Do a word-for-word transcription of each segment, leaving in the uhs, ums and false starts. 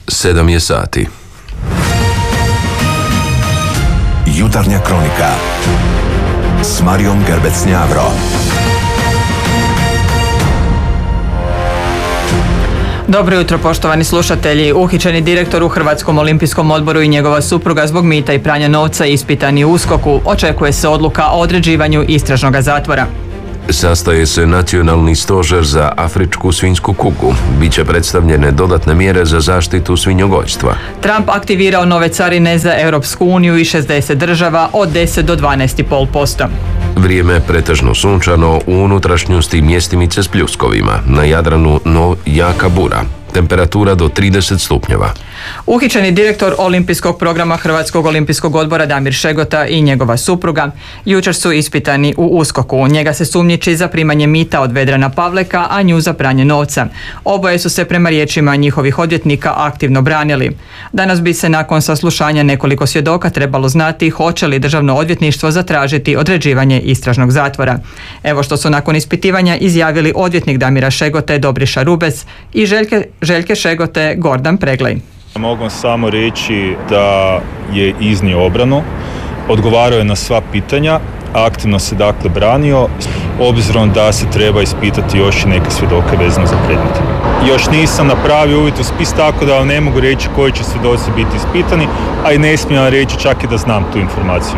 Sedam je sati. Jutarnja kronika s Marijom Gerbec-Njavro. Dobro jutro, poštovani slušatelji. Uhićeni direktor u Hrvatskom olimpijskom odboru i njegova supruga zbog mita i pranja novca ispitani u USKOK-u. Očekuje se odluka o određivanju istražnog zatvora. Sastaje se Nacionalni stožer za afričku svinjsku kugu. Biće predstavljene dodatne mjere za zaštitu svinjogojstva. Trump aktivirao nove carine za Europsku uniju i šezdeset država od deset do dvanaest zarez pet posto. Vrijeme pretežno sunčano, u unutrašnjosti mjestimice s pljuskovima. Na Jadranu no jaka bura. Temperatura do trideset stupnjeva. Uhićeni direktor olimpijskog programa Hrvatskog olimpijskog odbora Damir Šegota i njegova supruga jučer su ispitani u USKOK-u. Njega se sumnjiči za primanje mita od Vedrana Pavleka, a nju za pranje novca. Oboje su se prema riječima njihovih odvjetnika aktivno branili. Danas bi se nakon saslušanja nekoliko svjedoka trebalo znati hoće li Državno odvjetništvo zatražiti određivanje istražnog zatvora. Evo što su nakon ispitivanja izjavili odvjetnik Damira Šegote Dobriša Rubes i Željke, Željke Šegote Gordan Preglej. Mogu samo reći da je iznio obranu, odgovarao je na sva pitanja, aktivno se dakle branio, obzirom da se treba ispitati još i neke svjedoke vezano za predmet. Još nisam napravio uvid u spis, tako da vam ne mogu reći koji će svjedoci biti ispitani, a i ne smijem reći čak i da znam tu informaciju.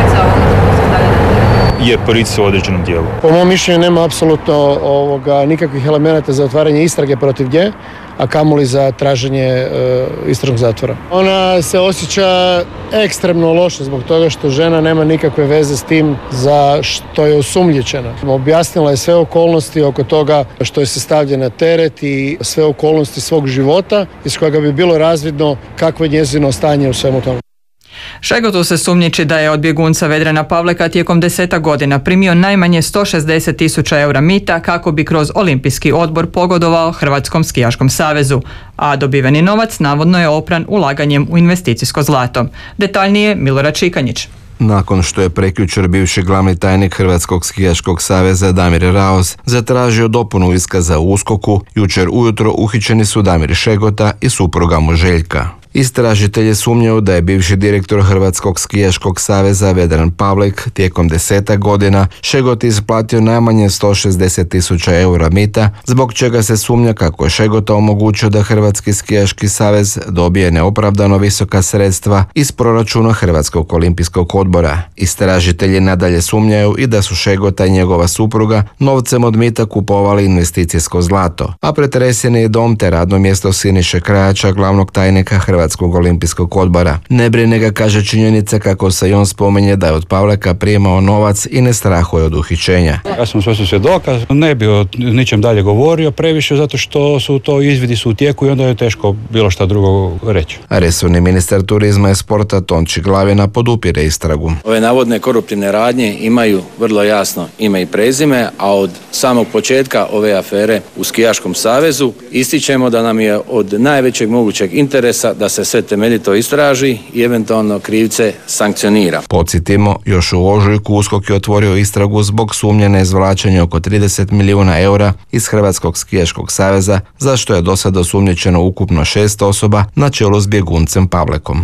Je porica u određenom dijelu. Po mom mišljenju nema apsolutno ovoga, nikakvih elemenata za otvaranje istrage protiv nje, a kamoli za traženje e, istražnog zatvora. Ona se osjeća ekstremno loše zbog toga što žena nema nikakve veze s tim za što je osumnjičena. Objasnila je sve okolnosti oko toga što je se stavlja na teret i sve okolnosti svog života iz kojega bi bilo razvidno kakvo je njezino stanje u svemu tome. Šegotu se sumnjiči da je od bjegunca Vedrana Pavleka tijekom desetak godina primio najmanje sto šezdeset tisuća eura mita kako bi kroz olimpijski odbor pogodovao Hrvatskom skijaškom savezu, a dobiveni novac navodno je opran ulaganjem u investicijsko zlato. Detaljnije Milorad Čikanjić. Nakon što je prekjučer bivši glavni tajnik Hrvatskog skijaškog saveza Damir Raos zatražio dopunu iskaza u USKOK-u, jučer ujutro uhićeni su Damir Šegota i supruga mu Željka. Istražitelji sumnjaju da je bivši direktor Hrvatskog skijaškog saveza Vedran Pavlek tijekom desetak godina Šegoti isplatio najmanje sto šezdeset tisuća eura mita, zbog čega se sumnja kako je Šegota omogućio da Hrvatski skijaški savez dobije neopravdano visoka sredstva iz proračuna Hrvatskog olimpijskog odbora. Istražitelji nadalje sumnjaju i da su Šegota i njegova supruga novcem od mita kupovali investicijsko zlato, a pretreseni je dom te radno mjesto Siniše Krajača, glavnog tajnika Hrvatskog Hrvatskog olimpijskog odbora. Ne brine ga, kaže, činjenica kako se i on spominje da je od Pavleka primao novac i ne strahuje od uhićenja. Ja sam sve svjedoka, ne bi o ničem dalje govorio previše zato što su to izvidi su u tijeku i onda je teško bilo šta drugo reći. Resorni ministar turizma i sporta Tonči Glavina podupire istragu. Ove navodne koruptivne radnje imaju vrlo jasno ime i prezime, a od samog početka ove afere u Skijaškom savezu ističemo da nam je od najvećeg mogućeg interesa da se sve temeljito istraži i eventualno krivce sankcionira. Podsjetimo, još u ožujku USKOK je otvorio istragu zbog sumnje na izvlačenje oko trideset milijuna eura iz Hrvatskog skijaškog saveza, za što je do sada osumnjičeno ukupno šest osoba na čelu s bjeguncem Pavlekom.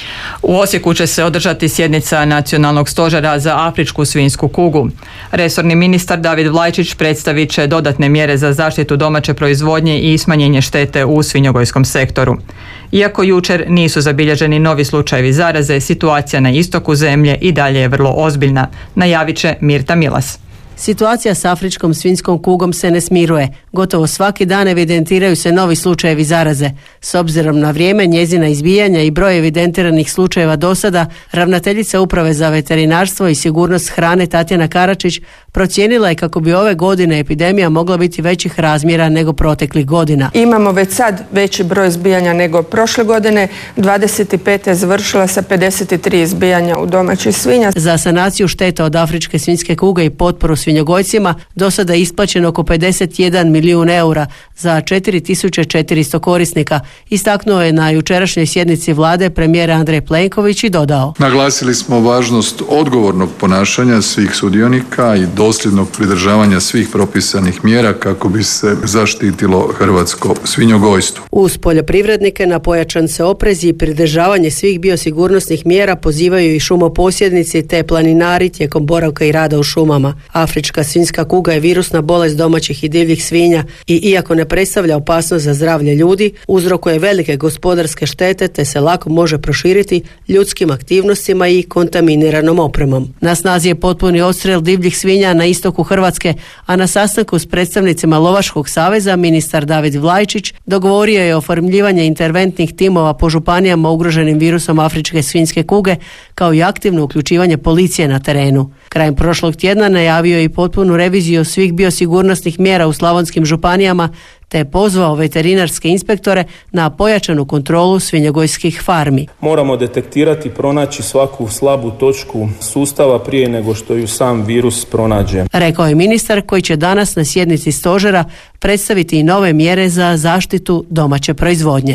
U Osijeku će se održati sjednica Nacionalnog stožera za afričku svinjsku kugu. Resorni ministar David Vlajčić predstavit će dodatne mjere za zaštitu domaće proizvodnje i smanjenje štete u svinjogojskom sektoru. Iako jučer nisu zabilježeni novi slučajevi zaraze, situacija na istoku zemlje i dalje je vrlo ozbiljna, najavit će Mirta Milas. Situacija s afričkom svinjskom kugom se ne smiruje. Gotovo svaki dan evidentiraju se novi slučajevi zaraze. S obzirom na vrijeme njezina izbijanja i broj evidentiranih slučajeva do sada, ravnateljica Uprave za veterinarstvo i sigurnost hrane Tatjana Karačić procijenila je kako bi ove godine epidemija mogla biti većih razmjera nego proteklih godina. Imamo već sad veći broj izbijanja nego prošle godine. dvadeset pet je završila sa pedeset tri izbijanja u domaćih svinja. Za sanaciju šteta od afričke svinjske kuge i potporu svinjogojcima do sada je isplaćeno oko pedeset jedan milijuna milijun eura za četiri tisuće četiristo korisnika, istaknuo je na jučerašnjoj sjednici vlade premijer Andrej Plenković i dodao: Naglasili smo važnost odgovornog ponašanja svih sudionika i dosljednog pridržavanja svih propisanih mjera kako bi se zaštitilo hrvatsko svinjogojstvo. Uz poljoprivrednike na pojačan se oprez i pridržavanje svih biosigurnosnih mjera pozivaju i šumoposjednici te planinari tijekom boravka i rada u šumama. Afrička svinjska kuga je virusna bolest domaćih i divljih svinja i iako ne predstavlja opasnost za zdravlje ljudi, uzrokuje velike gospodarske štete te se lako može proširiti ljudskim aktivnostima i kontaminiranom opremom. Na snazi je potpuni odstrel divljih svinja na istoku Hrvatske, a na sastanku s predstavnicima Lovačkog saveza ministar David Vlajčić dogovorio je oformljivanje interventnih timova po županijama ugroženim virusom afričke svinjske kuge, kao i aktivno uključivanje policije na terenu. Krajem prošlog tjedna najavio je i potpunu reviziju svih biosigurnosnih mjera u slavonskim županijama, te je pozvao veterinarske inspektore na pojačanu kontrolu svinjogojskih farmi. Moramo detektirati i pronaći svaku slabu točku sustava prije nego što ju sam virus pronađe. Rekao je ministar koji će danas na sjednici stožera predstaviti i nove mjere za zaštitu domaće proizvodnje.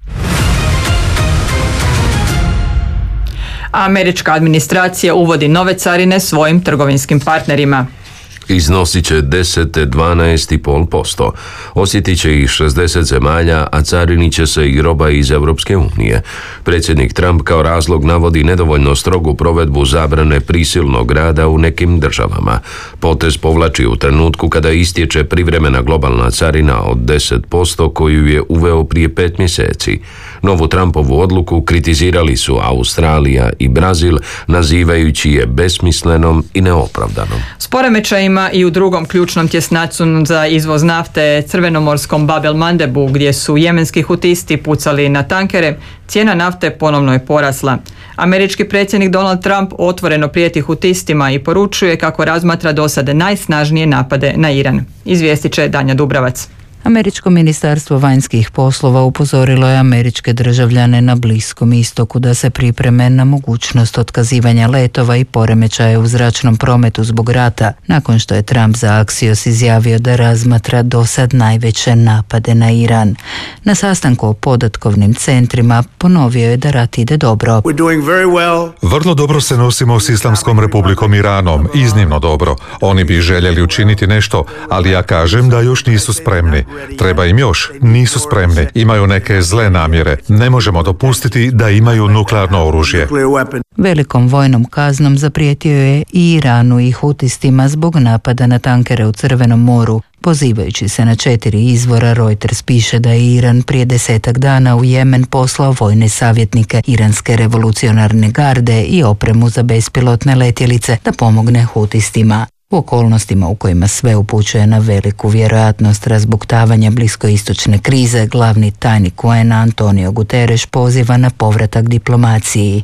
Američka administracija uvodi nove carine svojim trgovinskim partnerima. Iznosit će deset do dvanaest zarez pet posto. Osjetit će ih šezdeset zemalja, a carinit će se i roba iz Europske unije. Predsjednik Trump kao razlog navodi nedovoljno strogu provedbu zabrane prisilnog rada u nekim državama. Potez povlači u trenutku kada istječe privremena globalna carina od deset posto koju je uveo prije pet mjeseci. Novu Trumpovu odluku kritizirali su Australija i Brazil, nazivajući je besmislenom i neopravdanom. S poremećajima i u drugom ključnom tjesnacu za izvoz nafte, crvenomorskom Bab el Mandebu, gdje su jemenski hutisti pucali na tankere, cijena nafte ponovno je porasla. Američki predsjednik Donald Trump otvoreno prijeti hutistima i poručuje kako razmatra do sada najsnažnije napade na Iran. Izvijestit će Danja Dubravac. Američko ministarstvo vanjskih poslova upozorilo je američke državljane na Bliskom istoku da se pripreme na mogućnost otkazivanja letova i poremećaje u zračnom prometu zbog rata, nakon što je Trump za Axios izjavio da razmatra dosad najveće napade na Iran. Na sastanku o podatkovnim centrima ponovio je da rat ide dobro. Vrlo dobro se nosimo s Islamskom republikom Iranom, iznimno dobro. Oni bi željeli učiniti nešto, ali ja kažem da još nisu spremni. Treba im još, nisu spremni, imaju neke zle namjere. Ne možemo dopustiti da imaju nuklearno oružje. Velikom vojnom kaznom zaprijetio je i Iranu i hutistima zbog napada na tankere u Crvenom moru. Pozivajući se na četiri izvora, Reuters piše da je Iran prije desetak dana u Jemen poslao vojne savjetnike iranske revolucionarne garde i opremu za bespilotne letjelice da pomogne hutistima. U okolnostima u kojima sve upućuje na veliku vjerojatnost razbuktavanja bliskoistočne krize, glavni tajnik U N-a Antonio Guterres poziva na povratak diplomaciji.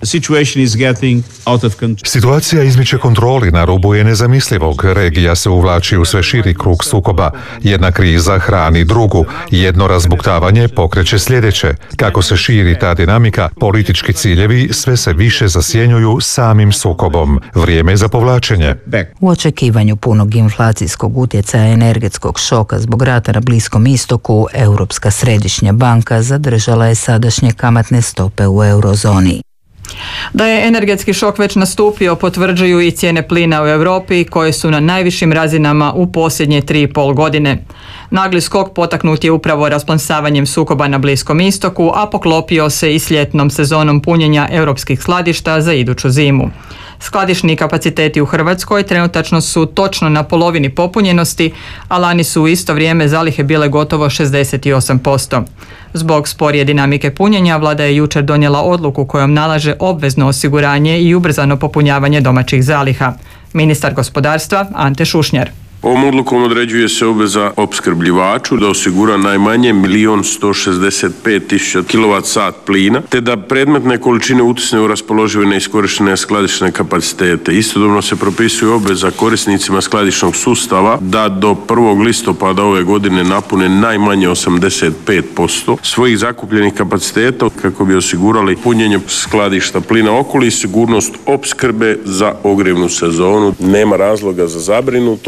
Situacija izmiče kontroli, na rubu je nezamislivog. Regija se uvlači u sve širi krug sukoba. Jedna kriza hrani drugu. Jedno razbuktavanje pokreće sljedeće. Kako se širi ta dinamika, politički ciljevi sve se više zasjenjuju samim sukobom. Vrijeme je za povlačenje. U očekivanju punog inflacijskog utjecaja energetskog šoka zbog rata na Bliskom istoku, Europska središnja banka zadržala je sadašnje kamatne stope u eurozoni. Da je energetski šok već nastupio potvrđuju i cijene plina u Europi koje su na najvišim razinama u posljednje tri i pol godine. Nagli skok potaknut je upravo rasplamsavanjem sukoba na Bliskom istoku, a poklopio se i s ljetnom sezonom punjenja europskih skladišta za iduću zimu. Skladišni kapaciteti u Hrvatskoj trenutačno su točno na polovini popunjenosti, a lani su u isto vrijeme zalihe bile gotovo šezdeset osam posto. Zbog sporije dinamike punjenja, vlada je jučer donijela odluku kojom nalaže obvezno osiguranje i ubrzano popunjavanje domaćih zaliha. Ministar gospodarstva Ante Šušnjar. Ovom odlukom određuje se obveza opskrbljivaču da osigura najmanje milijon sto šezdeset pet tisuća kilovat sat plina, te da predmetne količine utisne u raspoložive neiskorištene skladišne kapacitete. Istodobno se propisuje obveza korisnicima skladišnog sustava da do prvog listopada ove godine napune najmanje osamdeset pet posto svojih zakupljenih kapaciteta kako bi osigurali punjenje skladišta plina okoli i sigurnost opskrbe za ogrjevnu sezonu. Nema razloga za zabrinutost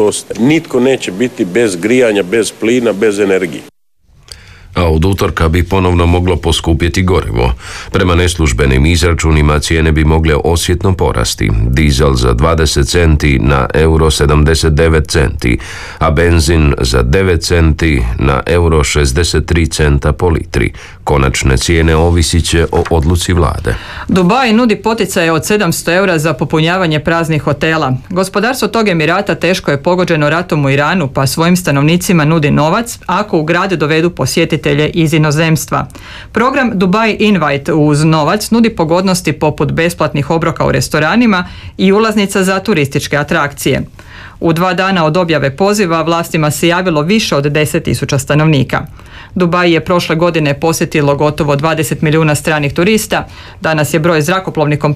nitko neće biti bez grijanja, bez plina, bez energije. A od utorka bi ponovno moglo poskupjeti gorivo. Prema neslužbenim izračunima cijene bi mogle osjetno porasti. Dizel za dvadeset centi na euro sedamdeset devet centi, a benzin za devet centi na euro šezdeset tri centa po litri. Konačne cijene ovisit će o odluci vlade. Dubaj nudi poticaje od sedamsto eura za popunjavanje praznih hotela. Gospodarstvo tog Emirata teško je pogođeno ratom u Iranu, pa svojim stanovnicima nudi novac ako u grad dovedu posjetitelje iz inozemstva. Program Dubai Invite uz novac nudi pogodnosti poput besplatnih obroka u restoranima i ulaznica za turističke atrakcije. U dva dana od objave poziva vlastima se javilo više od deset tisuća stanovnika. Dubai je prošle godine posjetilo gotovo dvadeset milijuna stranih turista. Danas je broj zrakoplovnih kompanija